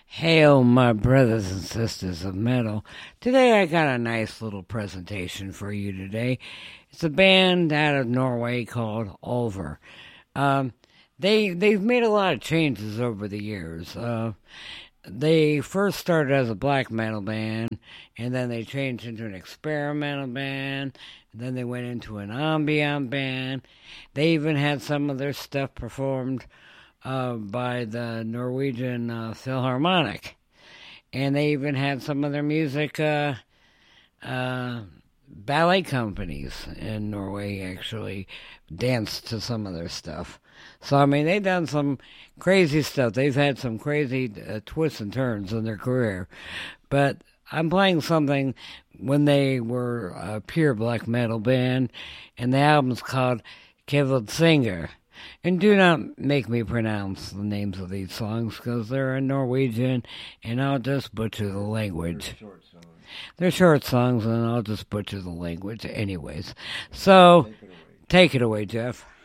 Hail, my brothers and sisters of metal. Today I got a nice little presentation for you today. It's a band out of Norway called Ulver. They've made a lot of changes over the years. They first started as a black metal band, and then they changed into an experimental band, and then they went into an ambient band. They even had some of their stuff performed by the Norwegian Philharmonic. And they even had some of their music ballet companies in Norway actually danced to some of their stuff. So, I mean, they've done some crazy stuff. They've had some crazy twists and turns in their career. But I'm playing something when they were a pure black metal band, and the album's called Kevald Singer. And do not make me pronounce the names of these songs because they're in Norwegian and I'll just butcher the language. They're short songs and I'll just butcher the language anyways. So, take it away, Jeff.